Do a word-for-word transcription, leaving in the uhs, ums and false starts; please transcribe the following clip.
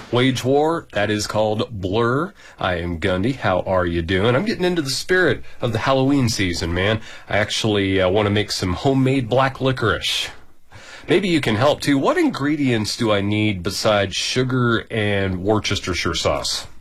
Wage War, that is called Blur. I am Gundy. How are you doing? I'm getting into the spirit of the Halloween season, man. I actually uh, want to make some homemade black licorice. Maybe you can help, too. What ingredients do I need besides sugar and Worcestershire sauce?